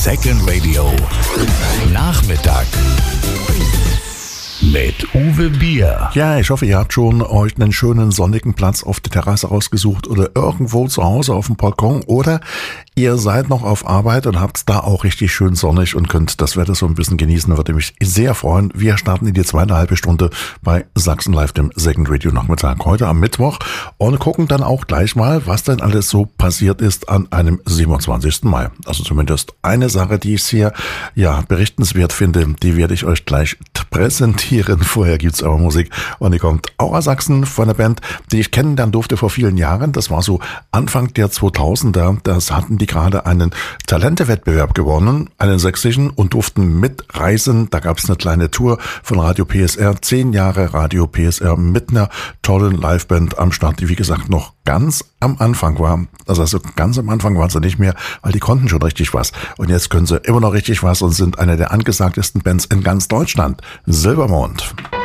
Second Radio Nachmittag mit Uwe Bier. Ja, ich hoffe, ihr habt schon euch einen schönen sonnigen Platz auf der Terrasse rausgesucht oder irgendwo zu Hause auf dem Balkon oder ihr seid noch auf Arbeit und habt es da auch richtig schön sonnig und könnt das Wetter so ein bisschen genießen. Würde mich sehr freuen. Wir starten in die zweite halbe Stunde bei Sachsen Live, dem Second Radio Nachmittag heute am Mittwoch und gucken dann auch gleich mal, was denn alles so passiert ist an einem 27. Mai. Also zumindest eine Sache, die ich sehr berichtenswert finde, die werde ich euch gleich präsentieren. Vorher gibt's aber Musik und die kommt auch aus Sachsen von einer Band, die ich kennenlernen durfte vor vielen Jahren. Das war so Anfang der 2000er. Das hatten die gerade einen Talentewettbewerb gewonnen, einen sächsischen, und durften mitreisen. Da gab's eine kleine Tour von Radio PSR, 10 Jahre Radio PSR mit einer tollen Liveband am Start, die wie gesagt noch ganz am Anfang war. Also ganz am Anfang waren sie nicht mehr, weil die konnten schon richtig was. Und jetzt können sie immer noch richtig was und sind eine der angesagtesten Bands in ganz Deutschland. Silbermond.